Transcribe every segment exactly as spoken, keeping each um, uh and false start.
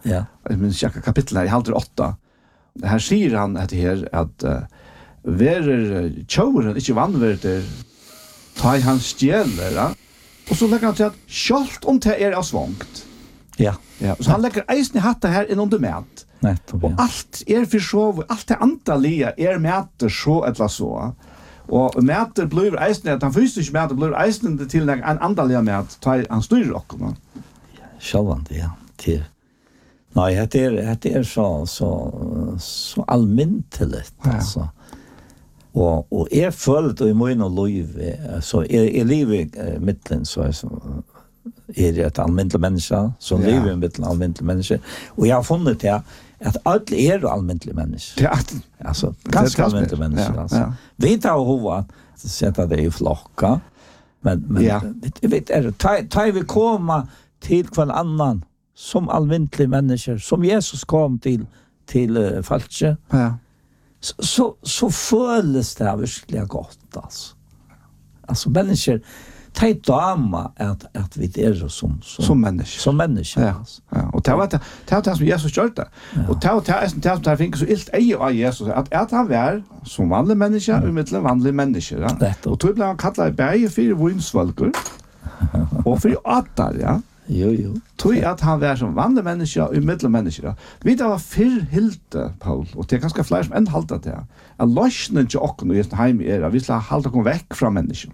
Ja. Jag minns inte kapitel här i halv åtta. Här säger han att här att uh, verer tjauren inte vanverter ta i hans stjäler, ja? Och så lägger han till att självt om det är av svångt. Ja. Ja, så han lägger eisen i hatta här in under mät. Nettopp, Och ja. allt är för så, allt det antaliga är mäter så eller så. Och mäter blir eisen, att han fysisk mäter blir eisen till en andaliga mät, ta han styr och. Självande, ja. Till. Nej, det är det är så så så allmäntligt alltså. Och och är fullt och i min och liv så är är livet mitten så är så är det ett allmänt människa som Ja. lever med ett allmänt människa. Och jag har funnit det att allt är allmänt människa. Ja, Alltså ganska det är allmänt människa ja, alltså. ja. Vi tar hova att sätta det i flocka. Men men Ja. vet, vet är det ta, ta vi komma till kvar annan som allmäntliga människor som Jesus kom till till uh, falske. Ja. Så så så føles det verkligen gott alltså. Alltså människor ta dama att att vi är som som Som människa. som människa. Ja. Ja. Och det var det, det var det som Jesus gjorde. Och det var det som det som fick så ilt ej av Jesus att att han var som vanlig människa och med vanlig människa. Ja. Nettopp. Och då blev han kallad berg för vinsvalker. Och för attar, ja. Jo jo. Tog att han var som vanlig människa och mittelmänniska. Vi det var fyr hilte, Paul, och det är ganska fler som än halta det. Att lösningen till oss och just heim är vi ska halta kom väck från människan.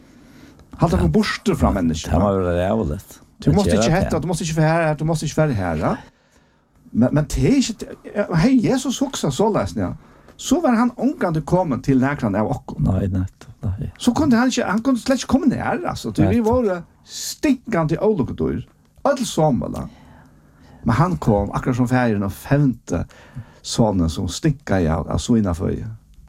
Halta kom bort från människan. Det var väl rävligt. Du måste inte hetta, du måste inte vara här, du måste inte vara här. Ja? Men men det är inte hej Jesus också så läs ja. Så var han ångande kommen till näkran av oss. Nej, nettopp. Nej. Så kunde han inte, han kunde slett inte komma ner alltså. Det vi var stinkande olokator. All sommarla. Men han kom akkurat som färgen och femte sonen som stinkade i av såna för.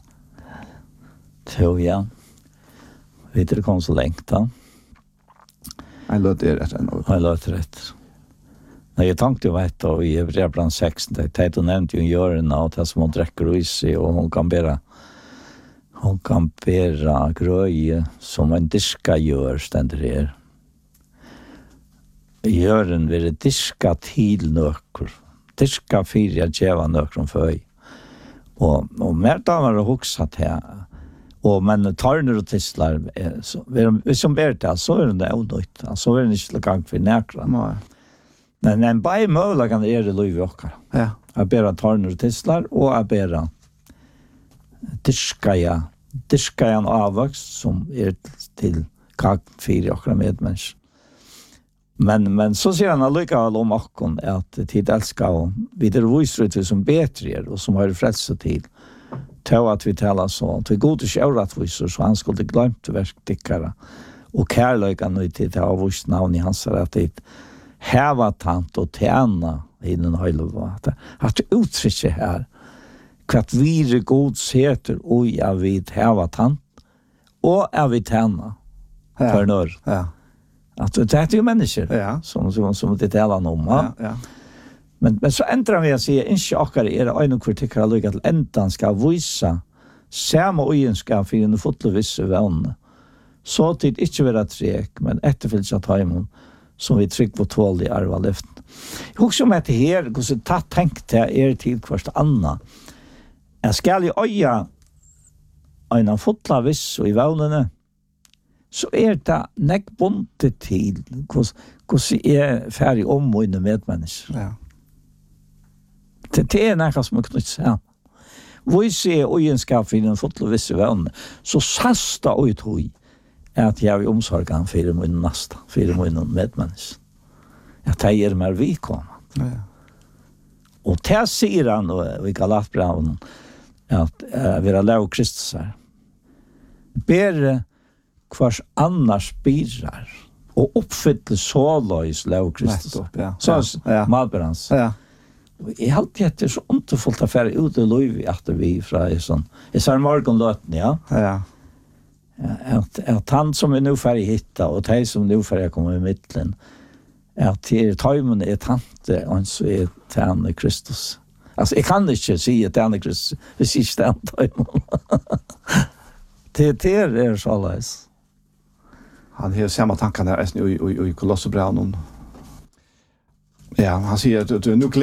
Så ja. Vet du kom så långt då? Jag lät det rätt ändå. Jag lät rätt. Nej, jag tänkte ju vet då i Hebreerbrevet sex, det är ju nämnt ju Göran och det som hon dricker i sig och hon kan bära hon kan bära gröj som en diska gör ständer här. Göran vill diska till nöker. Diska fyra djäva nöker för. Och och mer damer har huxat här. Och men tarner och tisslar så vi som ber det så är det onödigt. Så är det inte gang för näkra. Nej. Men en by möjliga kan det är det löv och. Ja. Jag ber tarner och tisslar och jag ber diskaja diskajan avväxt som är till kak fyra och medmänniskor. Men men så ser han allikevel om akkon at tid elskar og vi der visrut som betre og som har frelse til til at vi talar så til gode sjøratviser så han skulle glemt verktikkara og kærleikan og til å vise navn i hans at det heva tant og tjena i den hele vate at uttrykke her kvart vire god seter og jeg vet heva tant og jeg vet tjena for når Ja. Att det är ju människor Ja. som som som det talar om. Ja, ja. Men men så ändrar vi att säga inte akkurat är det en kritik att lugga till ändan ska visa samma egenskap för en fotlovisse vän. Så tid inte vara trek men efterfylls att ha som vi tryck på tål i arva lyft. Jag som att det här hur så tatt tänkte jag är tid först Anna. Jag ska ju öja en fotloviss och i vännerna så är det nek bontet till hur är färdig om och inom medmänniskor. Ja. Det, det är något som är knuts samman. Vi ser egenskap i den fotlovisse vän så sasta och tog att jag vill omsorga för min nästa, för min medmänniskor. Jag tar mer vi kommer. Ja. Och det säger han och i Galatbrevet att uh, vi har lärt Kristus här. Bättre kvars annars birar og uppfylle såløys lov Kristus. Ja. Så ja. Malberans. Ja. Jeg halte etter så underfullt affære ut i lov at vi fra i sånn. Jeg sa morgenløten, ja. Ja. At, at han som er nu ferdig hitta og de som nu ferdig kommer i midtelen at til tøymen er tante og så er tante Kristus. Altså, jeg kan ikke si at tante Kristus hvis ikke det er tøymen. Det er så løs. Han har samma tankar där i i i Kolosserbrevet. Ja, han säger att nu